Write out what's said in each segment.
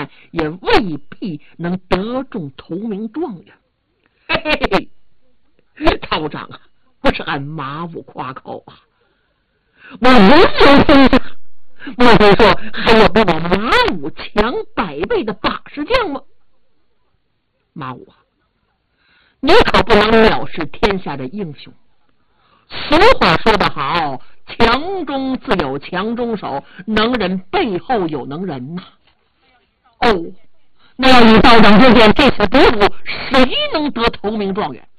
看也未必能得中头名状元。嘿嘿嘿，道长啊，不是按马武夸口啊，我无有天下，莫非说还有比我马武强100倍的把式将吗？马武啊，你可不能藐视天下的英雄。俗话说得好，强中自有强中手，能人背后有能人呐。哦，那要以道长之见，这次比武谁能得头名状元？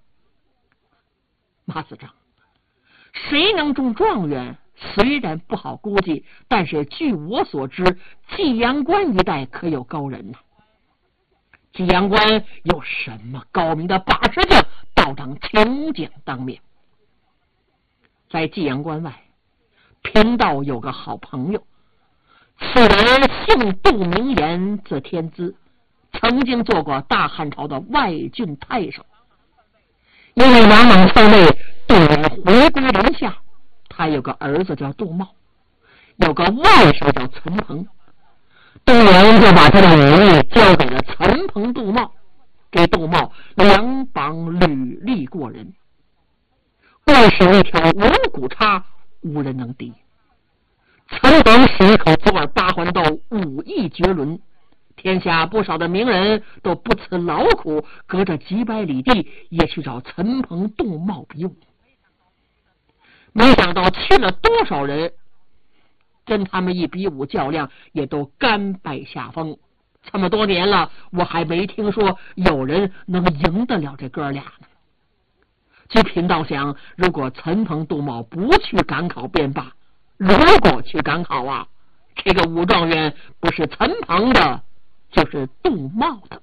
马子章，谁能中状元虽然不好估计，但是据我所知，济阳关一带可有高人呢。济阳关有什么高明的把式将？道长请讲当面。在济阳关外，贫道有个好朋友，此人姓杜，名言，字天资，曾经做过大汉朝的外郡太守。因为王莽篡位，杜元回归临夏，他有个儿子叫杜茂，有个外甥叫陈鹏。杜元就把他的武艺交给了陈鹏、杜茂，给杜茂两榜履历过人。怪是一条五谷叉，无人能敌。陈鹏使一口左耳八环刀，武艺绝伦，天下不少的名人都不辞劳苦，隔着几百里地也去找陈鹏、杜茂比武。没想到去了多少人，跟他们一比武较量，也都甘拜下风。这么多年了，我还没听说有人能赢得了这哥俩呢。据贫道想，如果陈鹏、杜茂不去赶考便罢，如果去赶考啊，这个武状元不是陈鹏的，就是杜茂的。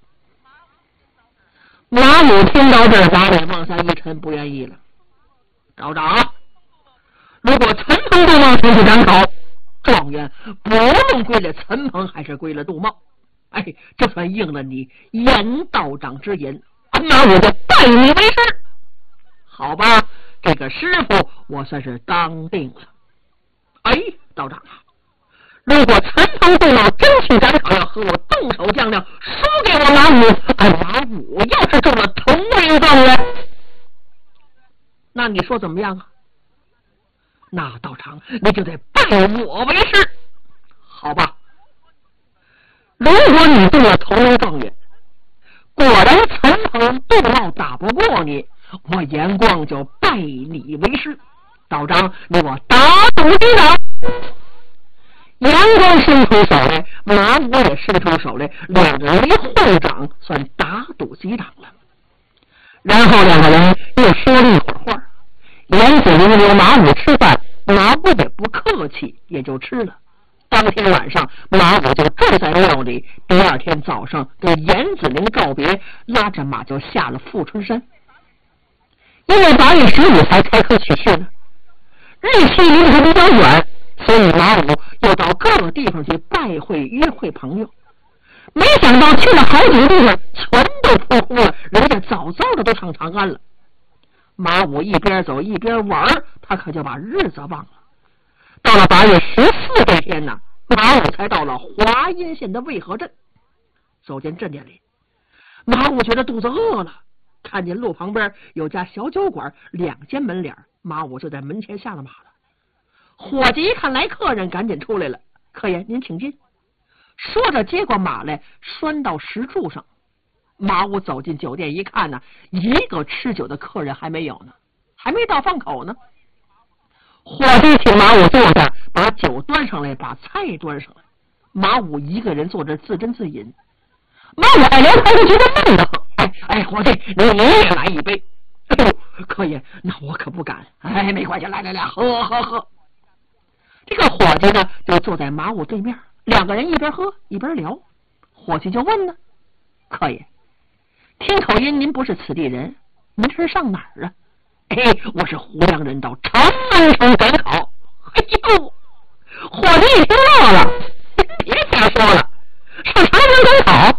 马武听到这儿，把脸往下一沉，不愿意了。道长，如果陈鹏、杜茂前去赶考，状元不论归了陈鹏还是归了杜茂，哎，就算应了你严道长之言，那我就拜你为师。好吧，这个师傅我算是当定了。哎，道长啊，如果陈鹏、杜茂真去赶考，要和我动手较量，输给我马武，马武要是中了头名状元，那你说怎么样啊？那道长你就得拜我为师。好吧，如果你中了头名状元，果然陈鹏、杜茂打不过你，我严光就拜你为师。道长，你我打赌击掌。严光伸出手来，马武也伸出手来，两个人一互掌，算打赌击掌了。然后两个人又说了一会儿话，严子明留马武吃饭，马武也不客气，也就吃了。当天晚上，马武就住在庙里。第二天早上，跟严子明告别，拉着马就下了富春山。因为8月15才开课取去呢，日期离得比较远，所以马武又到各个地方去拜会约会朋友。没想到去了好几个地方，全都扑空了，人家早早的都上长安了。马武一边走一边玩，他可就把日子忘了。到了8月14这天呢，马武才到了华阴县的渭河镇。走进镇店里，马武觉得肚子饿了，看见路旁边有家小酒馆，2间门脸，马武就在门前下了马了。伙计一看来客人，赶紧出来了：“客爷，您请进。”说着接过马来，拴到石柱上。马武走进酒店一看呢，一个吃酒的客人还没有呢，还没到饭口呢。伙计请马武坐下，把酒端上来，把菜端上来。马武一个人坐着自斟自饮。马武爱聊开就觉得闷得很。哎，伙计，你也来一杯。哎呦，客爷，那我可不敢。哎，没关系，来，喝。这个伙计呢，就坐在马武对面，两个人一边喝一边聊。伙计就问呢：“客爷，听口音您不是此地人，您这是上哪儿啊？”“哎，我是湖阳人，到长安城赶考。”“哎呦！”伙计一听乐了：“别瞎说了，上长安赶考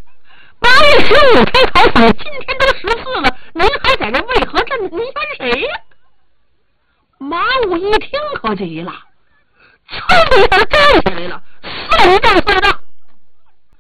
？8月15开考场，今天都14了，您还在这渭河镇，您冤谁呀？”马武一听可急了，噌的一下站起来了，4五丈3丈。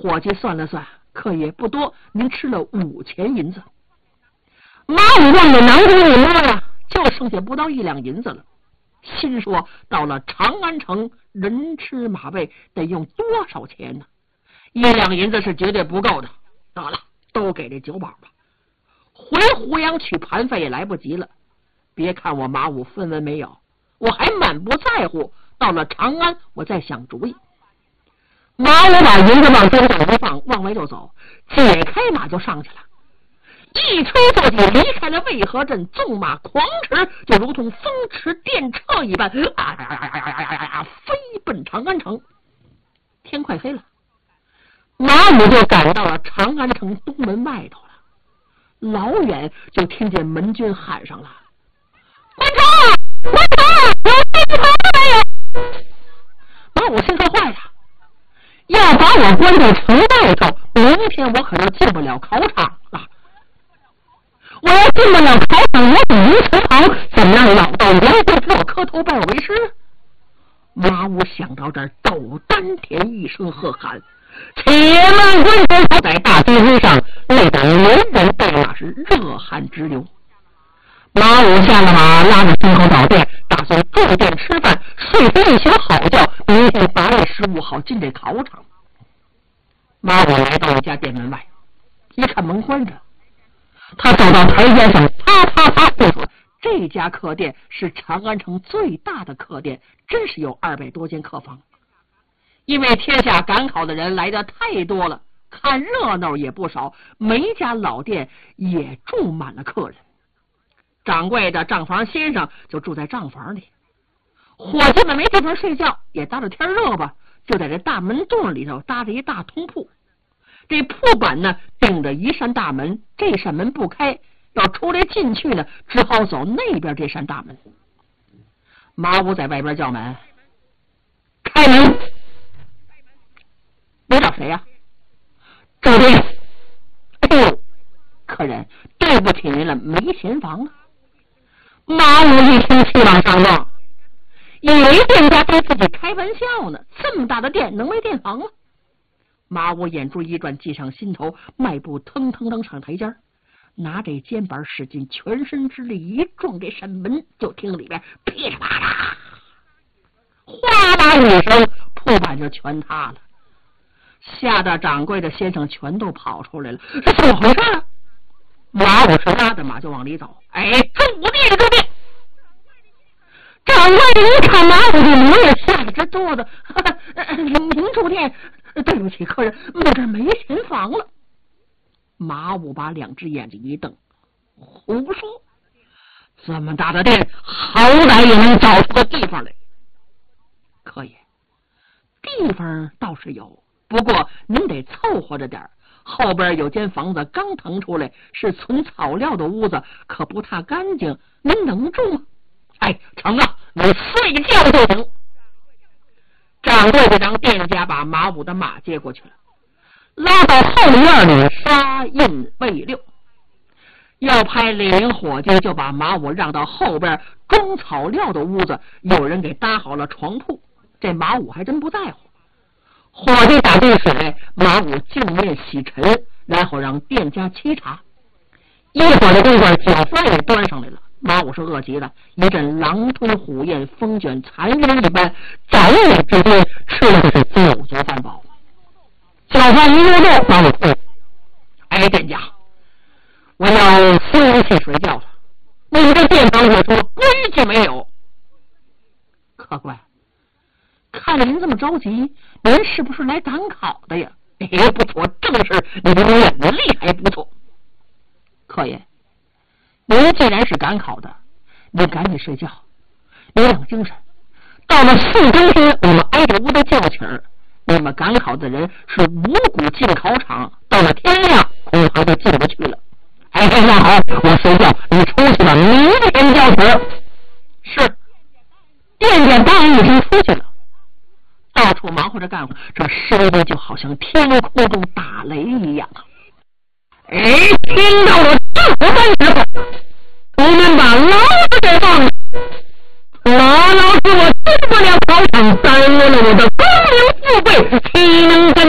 伙计算了算，可也不多，您吃了5000银子。马武望着囊中一摸呀，就剩下不到1两银子了。心说到了长安城，人吃马喂，得用多少钱呢？1两银子是绝对不够的。得了，都给这酒保吧。回湖阳取盘费也来不及了。别看我马武分文没有，我还满不在乎。到了长安，我再想主意。马武把银子往身上一放，往外就走，解开马就上去了。一吹坐骑离开了渭河镇，纵马狂驰，就如同风驰电掣一般，飞奔长安城。天快黑了，马武就赶到了长安城东门外头了。老远就听见门军喊上了：“关城，关城，有进城没有？”马武心说坏了，要把我关在城外头，明天我可就进不了考场了。我要进不了考场，我等于陈豪，怎么让老道梁官给我磕头拜我为师呢？马武想到这儿，抖丹田一声喝喊：“且慢！”关城豪在大街之上，累得人人带马是热汗直流。马武下了马，拉着金口找店，打算住店吃饭，睡上一宿好觉，明天8月15好进这考场。马武来到一家店门外，一看门关着，他走到台阶上，啪啪啪就说：“这家客店是长安城最大的客店，真是有200多间客房。因为天下赶考的人来的太多了，看热闹也不少，每家老店也住满了客人。掌柜的账房先生就住在账房里，伙计们没地方睡觉，也搭着天热吧，就在这大门洞里头搭着一大通铺。这铺板呢顶着一扇大门，这扇门不开，要出来进去呢，只好走那边这扇大门。马武在外边叫门：“开门！”你找谁呀？这边。哎呦，客人，对不起您了，没闲房啊。马武一听气往上撞，以为店家对自己开玩笑呢，这么大的店能没店房吗？马武眼珠一转，计上心头，迈步腾腾腾上台阶，拿着肩膀使尽全身之力一撞这扇门，就听里边噼里啪啦，哗啦一声，铺板就全塌了。吓得掌柜的先生全都跑出来了，这怎么回事啊？马武是拉着马就往里走。哎，住店住店！掌柜的一看马武的模样，吓得直哆嗦。您住店，对不起客人，我这没闲房了。马武把2只眼睛一瞪，胡说！这么大的店，好歹也能找出个地方来。可以，地方倒是有，不过您得凑合着点，后边有间房子刚腾出来，是存草料的屋子，可不太干净，您能住吗？哎，成啊，你睡觉就行。掌柜的让店家把马武的马接过去了，拉到后院里刷印未六。要派李营伙计就把马武让到后边装草料的屋子，有人给搭好了床铺，这马武还真不在乎。伙计打进水，马武净面洗尘，然后让店家沏茶。一会儿的功夫，酒饭也端上来了。马武是饿极了，一阵狼吞虎咽，风卷残云一般，转眼之间吃的是酒足饭饱。酒饭一入肚，马武说：“哎，店家，我要休息睡觉了。你们这店房里说规矩没有？”客官，看着您这么着急，您是不是来赶考的呀？哎，不错，正是你的眼力还不错。客爷，您既然是赶考的，您赶紧睡觉，您养精神。到了4更天，我们挨着屋的叫请儿，你们赶考的人是五谷进考场，到了天亮恐怕就进不去了。哎，那好，我睡觉，你出去吧，明天叫请儿。是。店家答应已经出去了，到处忙活着干活，这声音就好像天空中打雷一样。哎，听到了这番时候，你们把老子给放了！老子我进不了考场，耽误了我的功名富贵，岂能给